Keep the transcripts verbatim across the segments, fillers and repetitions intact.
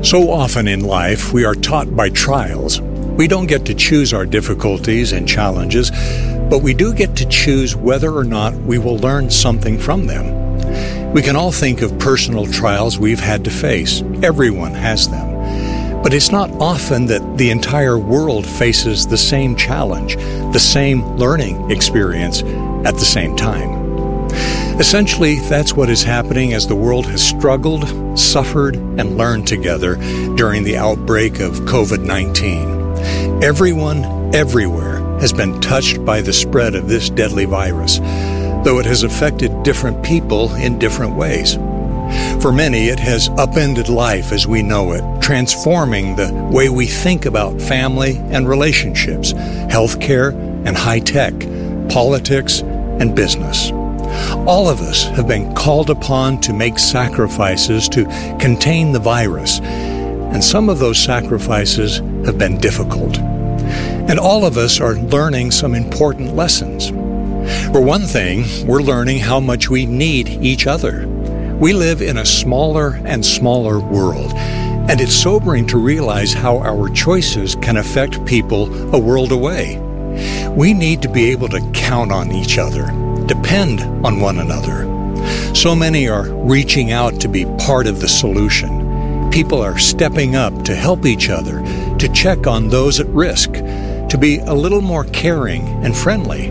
So often in life, we are taught by trials. We don't get to choose our difficulties and challenges, but we do get to choose whether or not we will learn something from them. We can all think of personal trials we've had to face. Everyone has them. But it's not often that the entire world faces the same challenge, the same learning experience at the same time. Essentially, that's what is happening as the world has struggled, suffered, and learned together during the outbreak of covid nineteen. Everyone, everywhere, has been touched by the spread of this deadly virus, though it has affected different people in different ways. For many, it has upended life as we know it, transforming the way we think about family and relationships, healthcare and high tech, politics and business. All of us have been called upon to make sacrifices to contain the virus, and some of those sacrifices have been difficult. And all of us are learning some important lessons. For one thing, we're learning how much we need each other. We live in a smaller and smaller world, and it's sobering to realize how our choices can affect people a world away. We need to be able to count on each other, depend on one another. So many are reaching out to be part of the solution. People are stepping up to help each other, to check on those at risk, to be a little more caring and friendly.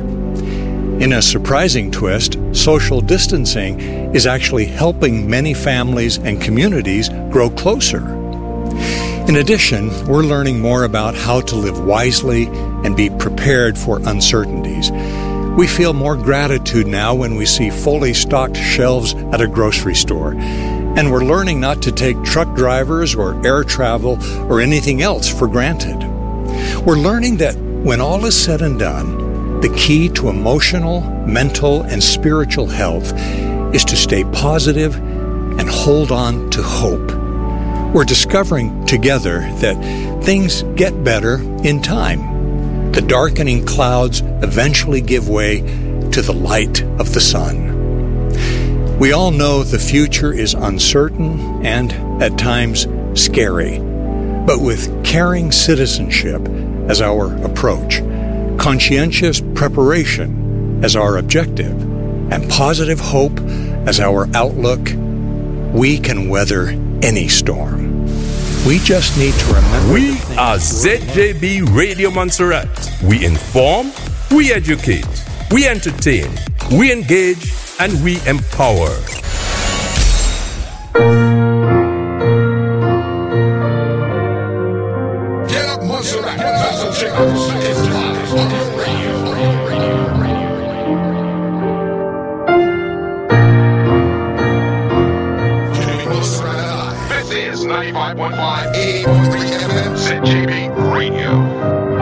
In a surprising twist, social distancing is actually helping many families and communities grow closer. In addition, we're learning more about how to live wisely and be prepared for uncertainties. We feel more gratitude now when we see fully stocked shelves at a grocery store. And we're learning not to take truck drivers or air travel or anything else for granted. We're learning that when all is said and done, the key to emotional, mental, and spiritual health is to stay positive and hold on to hope. We're discovering together that things get better in time. The darkening clouds eventually give way to the light of the sun. We all know the future is uncertain and, at times, scary. But with caring citizenship as our approach, conscientious preparation as our objective, and positive hope as our outlook, we can weather any storm. We just need to remember. We are Z J B Radio Montserrat. We inform, we educate, we entertain, we engage, and we empower. Get up, Montserrat. Get up, It's live on the radio. This is ninety-five point five, eighty point three F M, Z J B Radio.